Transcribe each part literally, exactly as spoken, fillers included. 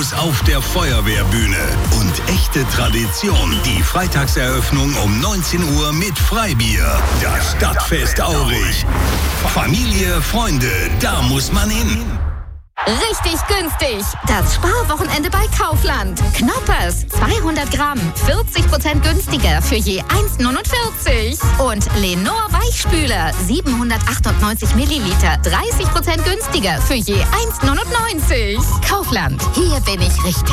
Applaus auf der Feuerwehrbühne. Und echte Tradition, die Freitagseröffnung um neunzehn Uhr mit Freibier. Das Stadtfest Aurich. Familie, Freunde, da muss man hin. Richtig günstig. Das Sparwochenende bei Kaufland. Knoppers, zweihundert Gramm, vierzig Prozent günstiger für je eins Komma neunundvierzig. Und Lenor Weichspüler, siebenhundertachtundneunzig Milliliter, dreißig Prozent günstiger für je eins Komma neunundneunzig. Kaufland, hier bin ich richtig.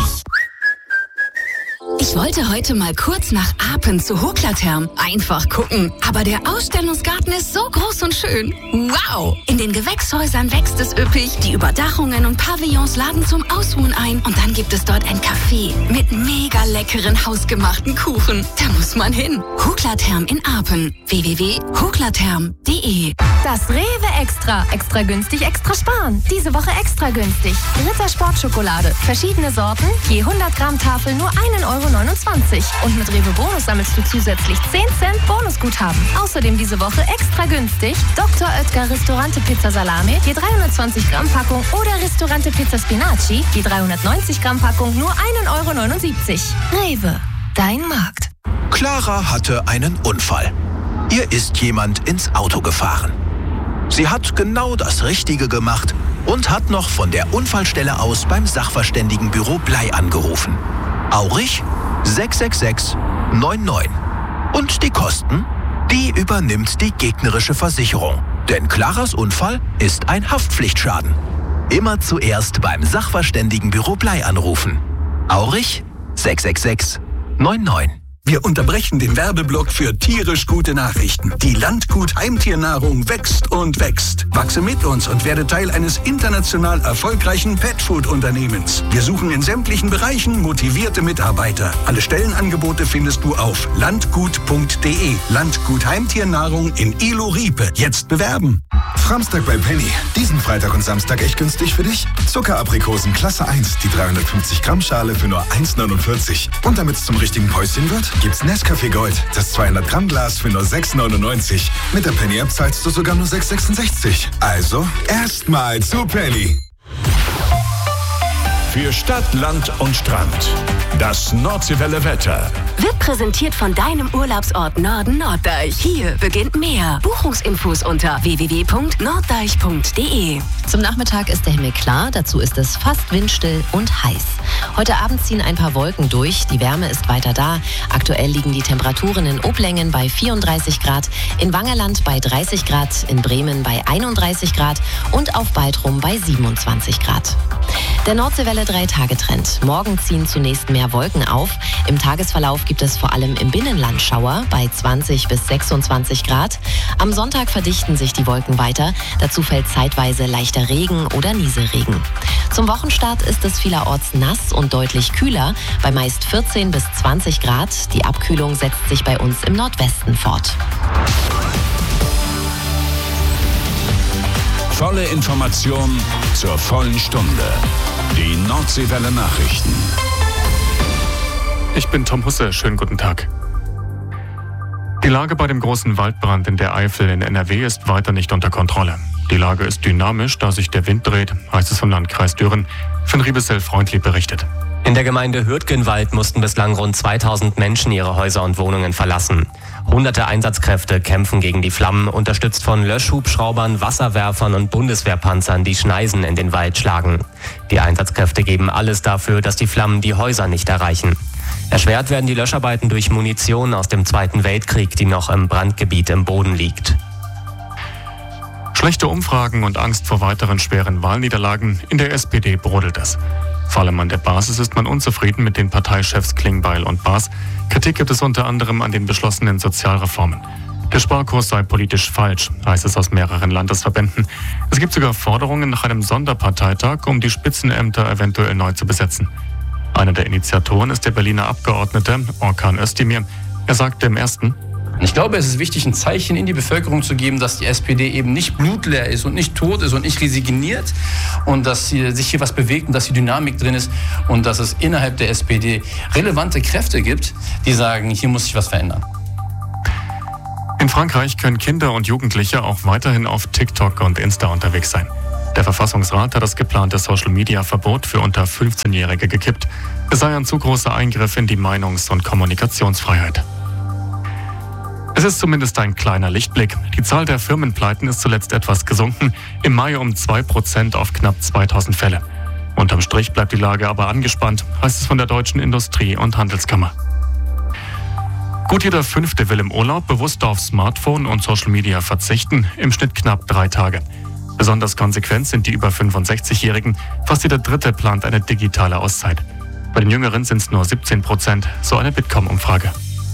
Ich wollte heute mal kurz nach Apen zu Hoklatherm. Einfach gucken. Aber der Ausstellungsgarten ist so groß und schön. Wow! In den Gewächshäusern wächst es üppig. Die Überdachungen und Pavillons laden zum Ausruhen ein. Und dann gibt es dort ein Café mit mega leckeren hausgemachten Kuchen. Da muss man hin. Hoklatherm in Apen. w w w punkt hoklatherm punkt d e. Das Rewe Extra. Extra günstig, extra sparen. Diese Woche extra günstig. Ritter Sportschokolade. Verschiedene Sorten. Je hundert Gramm Tafel nur einen Euro neunundzwanzig. Und mit Rewe Bonus sammelst du zusätzlich zehn Cent Bonusguthaben. Außerdem diese Woche extra günstig Doktor Oetker Ristorante Pizza Salami, je dreihundertzwanzig Gramm Packung oder Ristorante Pizza Spinaci, je dreihundertneunzig Gramm Packung nur einen Euro neunundsiebzig. Rewe, dein Markt. Clara hatte einen Unfall. Ihr ist jemand ins Auto gefahren. Sie hat genau das Richtige gemacht und hat noch von der Unfallstelle aus beim Sachverständigenbüro Blei angerufen. Aurich sechs sechs sechs neun neun. Und die Kosten? Die übernimmt die gegnerische Versicherung. Denn Claras Unfall ist ein Haftpflichtschaden. Immer zuerst beim Sachverständigenbüro Blei anrufen. Aurich sechs sechs sechs neun neun. Wir unterbrechen den Werbeblock für tierisch gute Nachrichten. Die Landgut Heimtiernahrung wächst und wächst. Wachse mit uns und werde Teil eines international erfolgreichen Petfood-Unternehmens. Wir suchen in sämtlichen Bereichen motivierte Mitarbeiter. Alle Stellenangebote findest du auf landgut punkt d e. Landgut Heimtiernahrung in Ilo-Riepe. Jetzt bewerben. Framstag bei Penny. Diesen Freitag und Samstag echt günstig für dich? Zuckeraprikosen Klasse eins, die dreihundertfünfzig Gramm Schale für nur eins neunundvierzig. Und damit es zum richtigen Päuschen wird, gibt's Nescafé Gold, das zweihundert Gramm Glas für nur sechs neunundneunzig. Mit der Penny-App zahlst du sogar nur sechs sechsundsechzig. Also erstmal zu Penny. Für Stadt, Land und Strand. Das Nordseewelle Wetter. Wird präsentiert von deinem Urlaubsort Norden Norddeich. Hier beginnt mehr. Buchungsinfos unter w w w punkt norddeich punkt d e. Zum Nachmittag ist der Himmel klar, dazu ist es fast windstill und heiß. Heute Abend ziehen ein paar Wolken durch, die Wärme ist weiter da. Aktuell liegen die Temperaturen in Oblängen bei vierunddreißig Grad, in Wangerland bei dreißig Grad, in Bremen bei einunddreißig Grad und auf Baltrum bei siebenundzwanzig Grad. Der Nordseewelle drei-Tage-Trend. Morgen ziehen zunächst mehr Wolken auf. Im Tagesverlauf gibt es vor allem im Binnenland Schauer bei zwanzig bis sechsundzwanzig Grad. Am Sonntag verdichten sich die Wolken weiter. Dazu fällt zeitweise leichter Regen oder Nieselregen. Zum Wochenstart ist es vielerorts nass und deutlich kühler, bei meist vierzehn bis zwanzig Grad. Die Abkühlung setzt sich bei uns im Nordwesten fort. Volle Information zur vollen Stunde. Die Nordseewelle Nachrichten. Ich bin Tom Husse, schönen guten Tag. Die Lage bei dem großen Waldbrand in der Eifel in N R W ist weiter nicht unter Kontrolle. Die Lage ist dynamisch, da sich der Wind dreht, heißt es vom Landkreis Düren. Finn Riebesell-Freundli berichtet. In der Gemeinde Hürtgenwald mussten bislang rund zweitausend Menschen ihre Häuser und Wohnungen verlassen. Hunderte Einsatzkräfte kämpfen gegen die Flammen, unterstützt von Löschhubschraubern, Wasserwerfern und Bundeswehrpanzern, die Schneisen in den Wald schlagen. Die Einsatzkräfte geben alles dafür, dass die Flammen die Häuser nicht erreichen. Erschwert werden die Löscharbeiten durch Munition aus dem Zweiten Weltkrieg, die noch im Brandgebiet im Boden liegt. Schlechte Umfragen und Angst vor weiteren schweren Wahlniederlagen. In der S P D brodelt es. Vor allem an der Basis ist man unzufrieden mit den Parteichefs Klingbeil und Baas. Kritik gibt es unter anderem an den beschlossenen Sozialreformen. Der Sparkurs sei politisch falsch, heißt es aus mehreren Landesverbänden. Es gibt sogar Forderungen nach einem Sonderparteitag, um die Spitzenämter eventuell neu zu besetzen. Einer der Initiatoren ist der Berliner Abgeordnete Orkan Özdemir. Er sagte im ersten: Ich glaube, es ist wichtig, ein Zeichen in die Bevölkerung zu geben, dass die S P D eben nicht blutleer ist und nicht tot ist und nicht resigniert und dass hier, sich hier was bewegt und dass die Dynamik drin ist und dass es innerhalb der S P D relevante Kräfte gibt, die sagen, hier muss sich was verändern. In Frankreich können Kinder und Jugendliche auch weiterhin auf TikTok und Insta unterwegs sein. Der Verfassungsrat hat das geplante Social-Media-Verbot für unter fünfzehnjährige gekippt. Es sei ein zu großer Eingriff in die Meinungs- und Kommunikationsfreiheit. Es ist zumindest ein kleiner Lichtblick. Die Zahl der Firmenpleiten ist zuletzt etwas gesunken, im Mai um zwei Prozent auf knapp zweitausend Fälle. Unterm Strich bleibt die Lage aber angespannt, heißt es von der Deutschen Industrie- und Handelskammer. Gut jeder Fünfte will im Urlaub bewusst auf Smartphone und Social Media verzichten, im Schnitt knapp drei Tage. Besonders konsequent sind die über fünfundsechzigjährigen, fast jeder Dritte plant eine digitale Auszeit. Bei den Jüngeren sind es nur siebzehn Prozent, so eine Bitkom-Umfrage.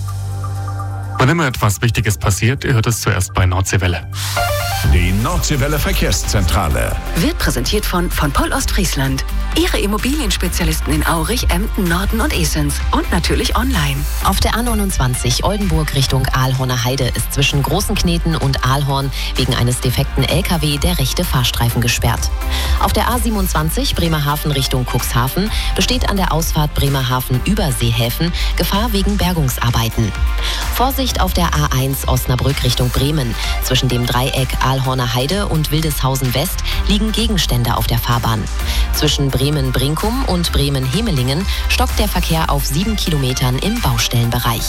Wann immer etwas Wichtiges passiert, ihr hört es zuerst bei Nordseewelle. Die Nordseewelle Verkehrszentrale Wird präsentiert von von Poll Ostfriesland. Ihre Immobilienspezialisten in Aurich, Emden, Norden und Esens. Und natürlich online. Auf der A neunundzwanzig Oldenburg Richtung Aalhorner Heide ist zwischen Großenkneten und Aalhorn wegen eines defekten L K W der rechte Fahrstreifen gesperrt. Auf der A siebenundzwanzig Bremerhaven Richtung Cuxhaven besteht an der Ausfahrt Bremerhaven über Seehäfen Gefahr wegen Bergungsarbeiten. Vorsicht auf der A eins Osnabrück Richtung Bremen. Zwischen dem Dreieck Aalhorner Heide und Wildeshausen West liegen Gegenstände auf der Fahrbahn. Zwischen Bremen-Brinkum und Bremen-Hemelingen stockt der Verkehr auf sieben Kilometern im Baustellenbereich.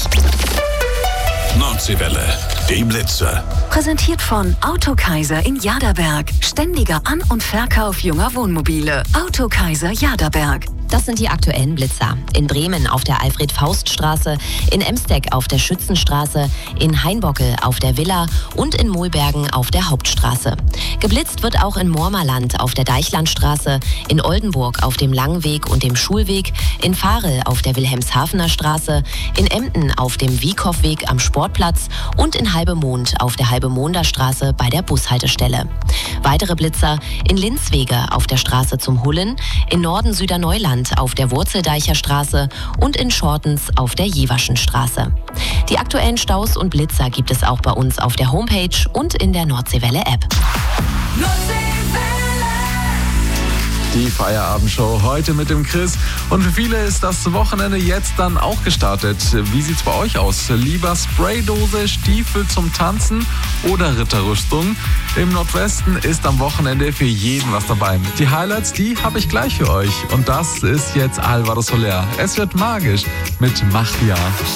Nordseewelle, die Blitzer. Präsentiert von Autokaiser in Jaderberg. Ständiger An- und Verkauf junger Wohnmobile. Autokaiser Jaderberg. Das sind die aktuellen Blitzer. In Bremen auf der Alfred-Faust-Straße, in Emsteck auf der Schützenstraße, in Hainbockel auf der Villa und in Mohlbergen auf der Hauptstraße. Geblitzt wird auch in Mormerland auf der Deichlandstraße, in Oldenburg auf dem Langweg und dem Schulweg, in Varel auf der Wilhelmshavener Straße, in Emden auf dem Wiekhoffweg am Sportplatz und in Halbemond auf der Halbemonder Straße bei der Bushaltestelle. Weitere Blitzer in Linzwege auf der Straße zum Hullen, in Norden Süderneuland auf der Wurzeldeicher Straße und in Schortens auf der Jeverschen Straße. Die aktuellen Staus und Blitzer gibt es auch bei uns auf der Homepage und in der Nordseewelle-App. Die Feierabendshow heute mit dem Chris. Und für viele ist das Wochenende jetzt dann auch gestartet. Wie sieht's bei euch aus? Lieber Spraydose, Stiefel zum Tanzen oder Ritterrüstung? Im Nordwesten ist am Wochenende für jeden was dabei. Die Highlights, die habe ich gleich für euch. Und das ist jetzt Alvaro Soler. Es wird magisch mit Machia.